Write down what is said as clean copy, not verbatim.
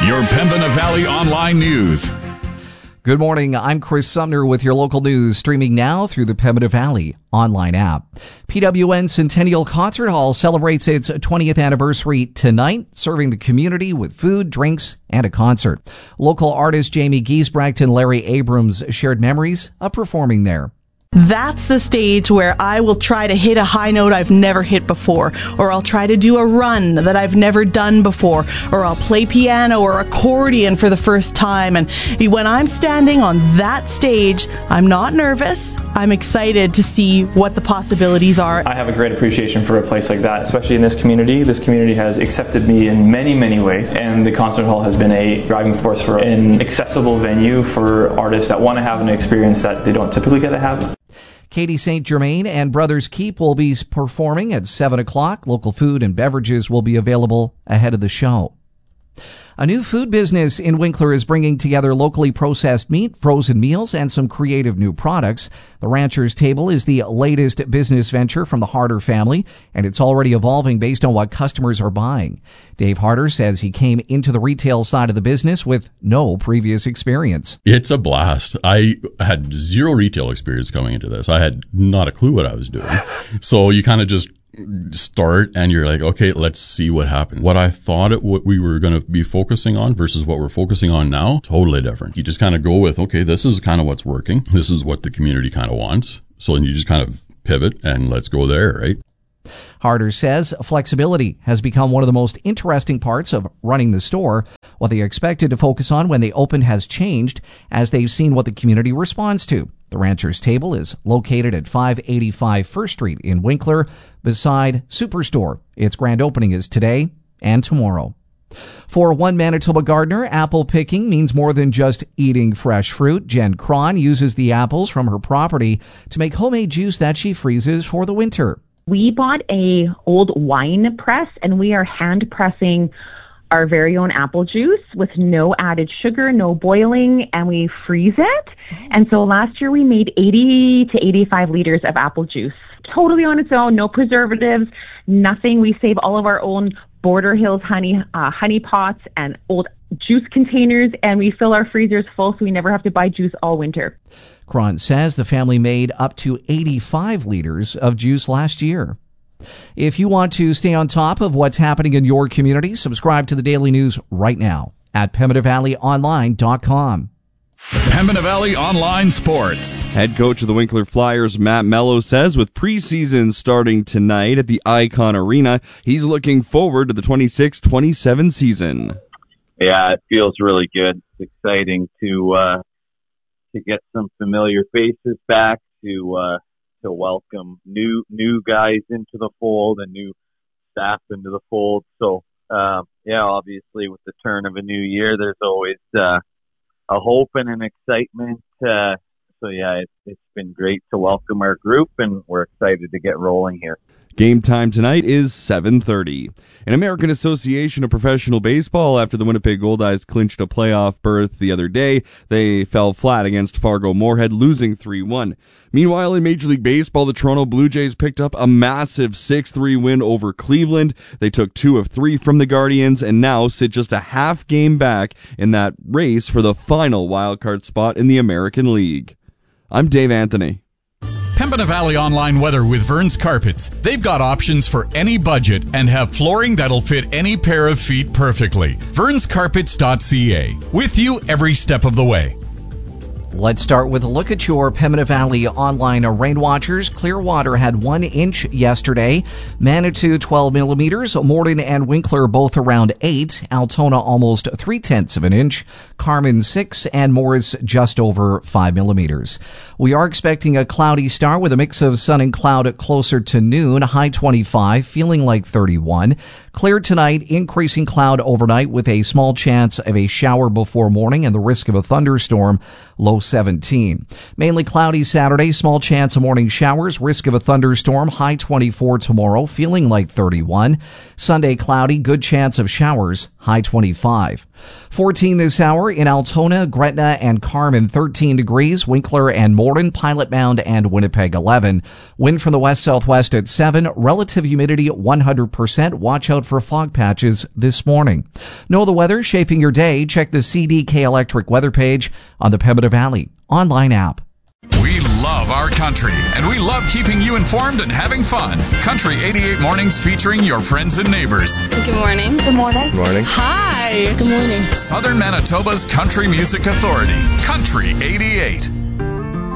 Your Pembina Valley Online News. Good morning. I'm Chris Sumner with your local news, streaming now through the Pembina Valley online app. PWN Centennial Concert Hall celebrates its 20th anniversary tonight, serving the community with food, drinks, and a concert. Local artist Jamie Giesbrecht and Larry Abrams shared memories of performing there. That's the stage where I will try to hit a high note I've never hit before, or I'll try to do a run that I've never done before, or I'll play piano or accordion for the first time. And when I'm standing on that stage, I'm not nervous. I'm excited to see what the possibilities are. I have a great appreciation for a place like that, especially in this community. This community has accepted me in many, many ways, and the concert hall has been a driving force for an accessible venue for artists that want to have an experience that they don't typically get to have. Katie St. Germain and Brothers Keep will be performing at 7 o'clock. Local food and beverages will be available ahead of the show. A new food business in Winkler is bringing together locally processed meat, frozen meals, and some creative new products. The Rancher's Table is the latest business venture from the Harder family, and it's already evolving based on what customers are buying. Dave Harder says he came into the retail side of the business with no previous experience. It's a blast. I had zero retail experience coming into this. I had not a clue what I was doing. So you kind of just start and you're like, okay, let's see what happens. What I thought what we were going to be focusing on versus what we're focusing on now, totally different. You just kind of go with, okay, this is kind of what's working. This is what the community kind of wants. So then you just kind of pivot and let's go there, right? Harder says flexibility has become one of the most interesting parts of running the store. What they expected to focus on when they opened has changed as they've seen what the community responds to. The Rancher's Table is located at 585 First Street in Winkler beside Superstore. Its grand opening is today and tomorrow. For one Manitoba gardener, apple picking means more than just eating fresh fruit. Jen Cron uses the apples from her property to make homemade juice that she freezes for the winter. We bought a old wine press and we are hand pressing our very own apple juice with no added sugar, no boiling, and we freeze it. And so last year we made 80 to 85 liters of apple juice, totally on its own, no preservatives, nothing. We save all of our own Border Hills honey pots and old juice containers, and we fill our freezers full so we never have to buy juice all winter. Cron says the family made up to 85 liters of juice last year. If you want to stay on top of what's happening in your community, subscribe to the Daily News right now at PembinaValleyOnline.com. Pembina Valley Online Sports. Head coach of the Winkler Flyers, Matt Mello, says with preseason starting tonight at the Icon Arena, he's looking forward to the 26-27 season. Yeah, it feels really good. It's exciting to get some familiar faces back, to welcome new guys into the fold and new staff into the fold. So, obviously with the turn of a new year, there's always a hope and an excitement. It's been great to welcome our group, and we're excited to get rolling here. Game time tonight is 7:30. An American Association of Professional Baseball, after the Winnipeg Goldeyes clinched a playoff berth the other day, they fell flat against Fargo-Moorhead, losing 3-1. Meanwhile, in Major League Baseball, the Toronto Blue Jays picked up a massive 6-3 win over Cleveland. They took 2 of 3 from the Guardians and now sit just a half game back in that race for the final wildcard spot in the American League. I'm Dave Anthony. Pembina Valley Online Weather with Vern's Carpets. They've got options for any budget and have flooring that'll fit any pair of feet perfectly. Vern'sCarpets.ca. With you every step of the way. Let's start with a look at your Pembina Valley Online rain watchers. Clearwater had 1 inch yesterday. Manitou 12 millimeters. Morden and Winkler both around 8. Altona almost 0.3 of an inch. Carmen 6 and Morris just over 5 millimeters. We are expecting a cloudy start with a mix of sun and cloud closer to noon. High 25, feeling like 31. Clear tonight, increasing cloud overnight with a small chance of a shower before morning and the risk of a thunderstorm. Low 17. Mainly cloudy Saturday, small chance of morning showers, risk of a thunderstorm, high 24 tomorrow, feeling like 31. Sunday cloudy, good chance of showers, high 25. 14 this hour in Altona, Gretna, and Carmen, 13 degrees. Winkler and Morden, Pilot Mound, and Winnipeg, 11. Wind from the west-southwest at 7. Relative humidity 100%. Watch out for fog patches this morning. Know the weather shaping your day? Check the CDK Electric weather page on the Pembina Valley online app. We love our country, and we love keeping you informed and having fun. Country 88 Mornings featuring your friends and neighbors. Good morning. Good morning. Good morning. Hi. Good morning. Southern Manitoba's Country Music Authority. Country 88.